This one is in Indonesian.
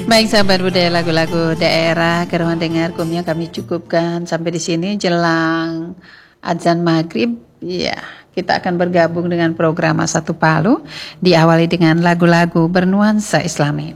Baik sahabat budaya, lagu-lagu daerah keruan dengar kumnya kami cukupkan sampai di sini jelang azan maghrib. Ya, kita akan bergabung dengan program Satu Palu diawali dengan lagu-lagu bernuansa Islami.